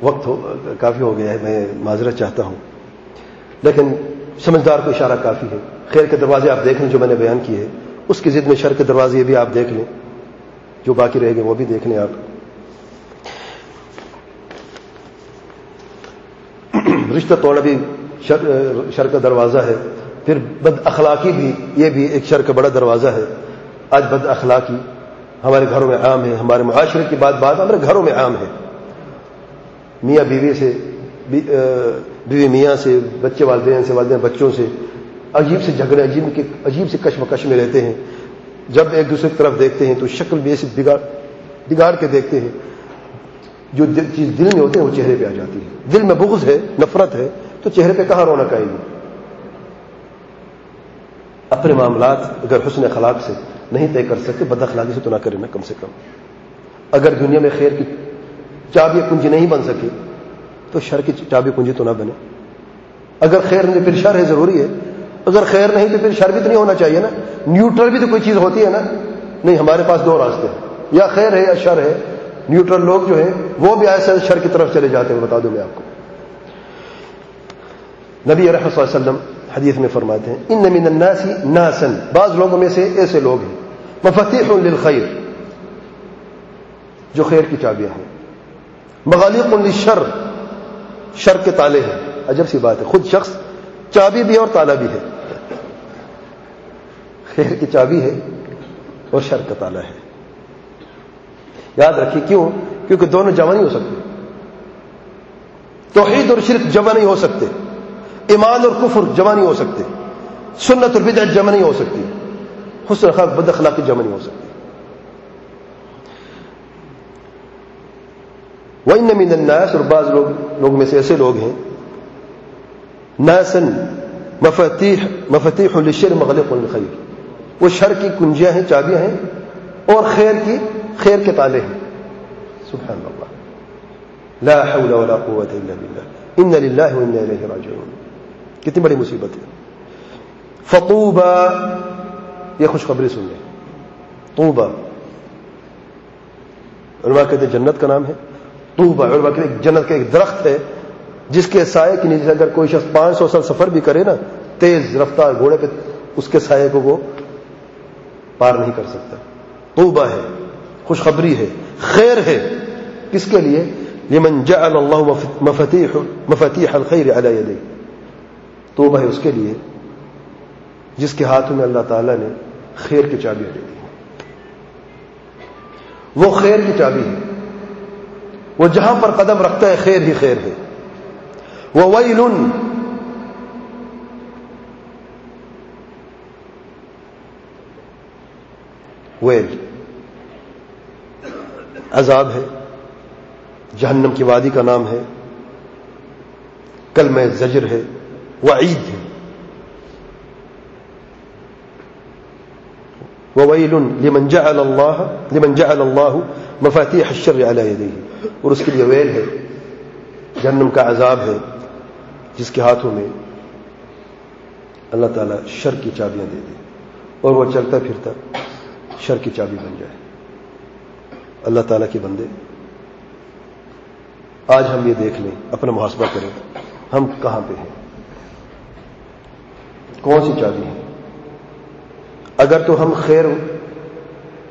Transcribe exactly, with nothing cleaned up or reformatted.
وقت ہو کافی ہو گیا ہے، میں معذرت چاہتا ہوں، لیکن سمجھدار کو اشارہ کافی ہے۔ خیر کے دروازے آپ دیکھ لیں جو میں نے بیان کیے، اس کی ضد میں شر کے دروازے یہ بھی آپ دیکھ لیں، جو باقی رہ گئے وہ بھی دیکھ لیں آپ۔ رشتہ توڑنا بھی شر, شر کا دروازہ ہے، پھر بد اخلاقی بھی، یہ بھی ایک شر کا بڑا دروازہ ہے۔ آج بد اخلاقی ہمارے گھروں میں عام ہے، ہمارے معاشرے کی بات بات ہمارے گھروں میں عام ہے۔ میاں بیوی سے، بیوی میاں سے، بچے والدین سے، والدین بچوں سے عجیب سے جھگڑے، عجیب کے عجیب سے کشمکش میں رہتے ہیں۔ جب ایک دوسرے کی طرف دیکھتے ہیں تو شکل بھی ایسی بگاڑ بگاڑ کے دیکھتے ہیں، جو چیز دل میں ہوتے ہیں وہ چہرے پہ آ جاتی ہے۔ دل میں بغض ہے، نفرت ہے، تو چہرے پہ کہاں رونق آئے گی؟ اپنے معاملات اگر حسن اخلاق سے نہیں طے کر سکتے، بد اخلاقی سے تو نہ کریں نا کم سے کم۔ اگر دنیا میں خیر کی چابی کنجی نہیں بن سکی تو شر کی چابی کنجی تو نہ بنے۔ اگر خیر نہیں پھر شر ہے، ضروری ہے۔ اگر خیر نہیں تو پھر شر بھی تو نہیں ہونا چاہیے نا، نیوٹرل بھی تو کوئی چیز ہوتی ہے نا۔ نہیں، ہمارے پاس دو راستے ہیں، یا خیر ہے یا شر ہے۔ نیوٹرل لوگ جو ہیں وہ بھی ایسے شر کی طرف چلے جاتے ہیں، بتا دوں میں آپ کو۔ نبی رحمت صلی اللہ علیہ وسلم حدیث میں فرماتے ہیں، ان من الناس ناسا، بعض لوگوں میں سے ایسے لوگ ہیں، مفاتیح للخیر، جو خیر کی چابیاں ہیں، مغالیق للشر، شر کے تالے ہیں۔ عجب سی بات ہے، خود شخص چابی بھی ہے اور تالا بھی ہے، خیر کی چابی ہے اور شر کا تالا ہے۔ یاد رکھیے، کیوں؟ کیونکہ دونوں جمع نہیں ہو سکتے۔ توحید اور شرک جمع نہیں ہو سکتے، ایمان اور کفر جمع نہیں ہو سکتے، سنت اور بدعت جمع نہیں ہو سکتی، حسن اخلاق بد اخلاقی جمع نہیں ہو سکتی۔ وَإِنَّ مِنَ النَّاسِ، اور بعض لوگ لوگ میں سے ایسے لوگ ہیں، ناسن مفاتیح مفاتیح للشر مغلق للخیر، وہ شر کی کنجیاں ہیں، چابیاں ہیں، اور خیر کی خیر کے تالے ہیں۔ سبحان اللہ، لا حول ولا قوة الا باللہ، ان للہ وانا الیہ راجعون۔ کتنی بڑی مصیبت ہے۔ فطوبى، یہ خوشخبری سن لیں، طوبى علماء کہتے ہیں جنت کا نام ہے۔ طوبى علماء کہتے ہیں جنت کا ایک درخت ہے جس کے سائے کے نیچے اگر کوئی شخص پانچ سو سال سفر بھی کرے نا، تیز رفتار گھوڑے پہ، اس کے سائے کو وہ پار نہیں کر سکتا۔ طوبى ہے، خوشخبری ہے، خیر ہے، کس کے لیے؟ لمن جعل اللہ مفاتیح مفاتیح الخیر علی یدیہ، توبہ ہے اس کے لیے جس کے ہاتھوں میں اللہ تعالیٰ نے خیر کی چابیاں دے دی۔ وہ خیر کی چابی ہے، وہ جہاں پر قدم رکھتا ہے خیر ہی خیر ہے۔ وویل، ویل عذاب ہے، جہنم کی وادی کا نام ہے، کلمہ زجر ہے، وعید ہے۔ وویل لمن جعل اللہ لمن جعل اللہ مفاتیح الشر علی یدیہ، اور اس کے لیے ویل ہے، جہنم کا عذاب ہے جس کے ہاتھوں میں اللہ تعالیٰ شر کی چابیاں دے دے اور وہ چلتا پھرتا شر کی چابی بن جائے۔ اللہ تعالیٰ کے بندے، آج ہم یہ دیکھ لیں، اپنا محاسبہ کریں، ہم کہاں پہ ہیں، کون سی چابی ہے؟ اگر تو ہم خیر